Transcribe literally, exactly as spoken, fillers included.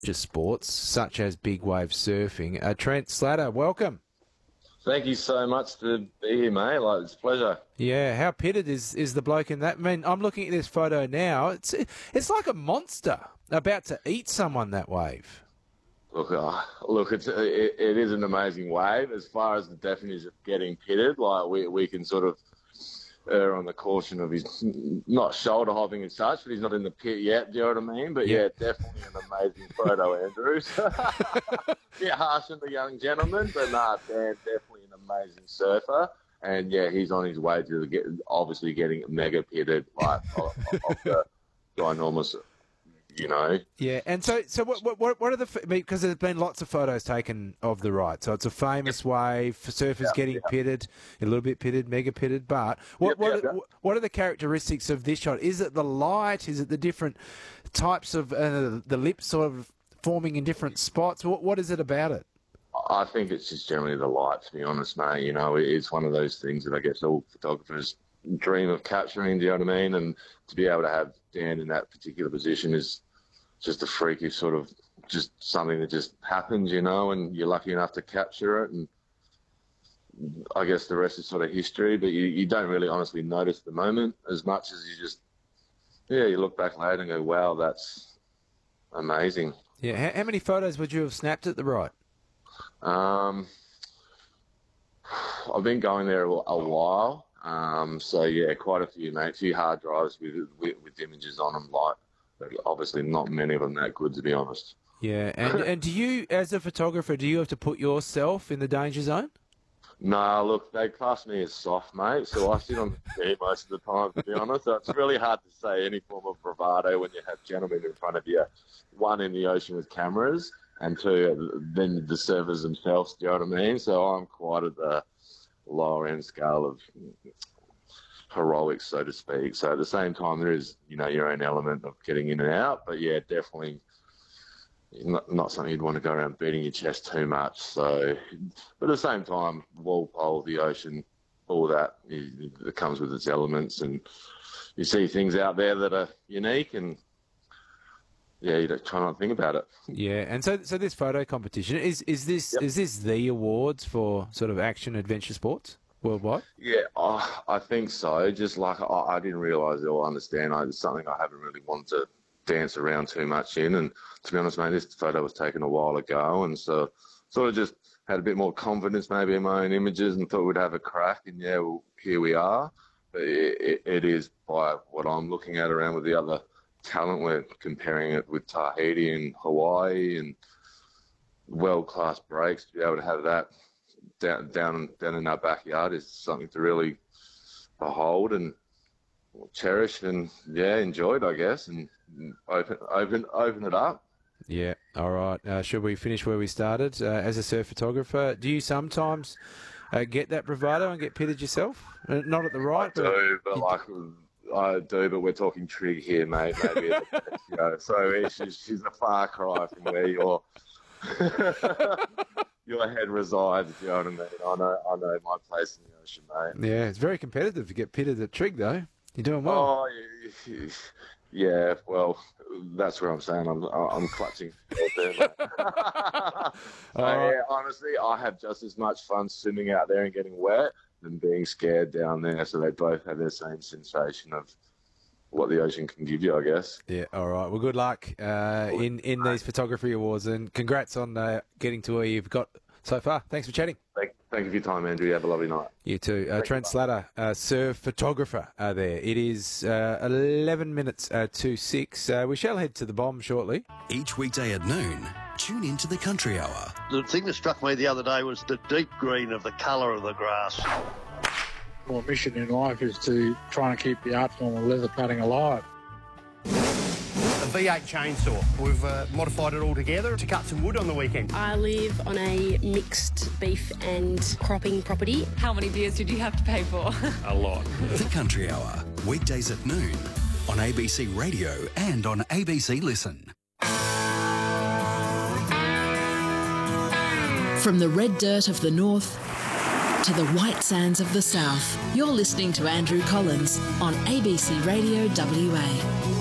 sports, such as big wave surfing. Uh, Trent Slatter, welcome. Thank you so much to be here, mate. Like, it's a pleasure. Yeah, how pitted is, is the bloke in that? I mean, I'm looking at this photo now. It's it's like a monster about to eat someone, that wave. Look, uh, look, it's it, it is an amazing wave. As far as the definition of getting pitted, like we we can sort of err on the caution of his not shoulder hopping and such, but he's not in the pit yet. Do you know what I mean? But yeah, yeah definitely an amazing photo, Andrews. Bit harsh on the young gentleman, but nah, Dan, definitely an amazing surfer. And yeah, he's on his way to get obviously getting mega pitted, like off, off the ginormous. You know. Yeah, and so so what what what are the because there's been lots of photos taken of the ride. So it's a famous wave for surfers yep, getting yep. pitted, a little bit pitted, mega pitted. But what yep, what yep, are, yep. what are the characteristics of this shot? Is it the light? Is it the different types of uh, the lips sort of forming in different spots? What what is it about it? I think it's just generally the light. To be honest, mate, you know, it's one of those things that I guess all photographers dream of capturing. Do you know what I mean? And to be able to have Dan in that particular position is just a freaky sort of just something that just happens, you know, and you're lucky enough to capture it. And I guess the rest is sort of history, but you, you don't really honestly notice the moment as much as you just, yeah, you look back later and go, wow, that's amazing. Yeah. How, how many photos would you have snapped at the ride? Um, I've been going there a, a while. Um, so yeah, quite a few, mate, a few hard drives with, with, with images on them, like, obviously not many of them that good, to be honest. Yeah, and and do you, as a photographer, do you have to put yourself in the danger zone? No, look, they class me as soft, mate, so I sit on the chair most of the time, to be honest. So it's really hard to say any form of bravado when you have gentlemen in front of you, one in the ocean with cameras, and two, then the surfers themselves, do you know what I mean? So I'm quite at the lower end scale of heroics, so to speak. So at the same time, there is, you know, your own element of getting in and out. But yeah, definitely not, not something you'd want to go around beating your chest too much. So, but at the same time, Walpole, the ocean, all that, it, it comes with its elements, and you see things out there that are unique, and yeah, you don't try not to think about it. Yeah, and so so this photo competition is is this yep. is this the awards for sort of action adventure sports worldwide? Yeah, oh, I think so. Just like I, I didn't realise or understand. I, it's something I haven't really wanted to dance around too much in. And to be honest, mate, this photo was taken a while ago, and so sort of just had a bit more confidence maybe in my own images and thought we'd have a crack. And yeah, well, here we are. But it, it, it is by what I'm looking at around with the other talent. We're comparing it with Tahiti and Hawaii and world-class breaks. To be able to have that down down down in our backyard is something to really behold and cherish and yeah enjoyed, I guess, and open open open it up. Yeah, all right. Uh, should we finish where we started? Uh, as a surf photographer, do you sometimes uh, get that bravado and get pitted yourself? Uh, not at the right, I but do, but you... like I do, but we're talking trig here, mate. Maybe you know, so she's, she's a far cry from where you're. Your head resides, you know what I mean? I know, I know my place in the ocean, mate. Yeah, it's very competitive to get pitted at trig, though. You're doing well. Oh, yeah, yeah, well, that's where I'm saying I'm, I'm clutching. There, mate. so, yeah, honestly, I have just as much fun swimming out there and getting wet than being scared down there. So they both have the same sensation of what the ocean can give you, I guess. Yeah, all right. Well, good luck uh, in, in these photography awards, and congrats on uh, getting to where you've got so far. Thanks for chatting. Thank, thank you for your time, Andrew. Have a lovely night. You too. Uh, Trent Slatter, uh, surf photographer uh, there. It is uh, eleven minutes uh, to six. Uh, we shall head to the bomb shortly. Each weekday at noon, tune into the Country Hour. The thing that struck me the other day was the deep green of the colour of the grass. My mission in life is to try and keep the art form of leather padding alive. A V eight chainsaw. We've uh, modified it all together to cut some wood on the weekend. I live on a mixed beef and cropping property. How many beers did you have to pay for? A lot. The Country Hour, weekdays at noon on A B C Radio and on A B C Listen. From the red dirt of the north to the white sands of the south, you're listening to Andrew Collins on A B C Radio W A.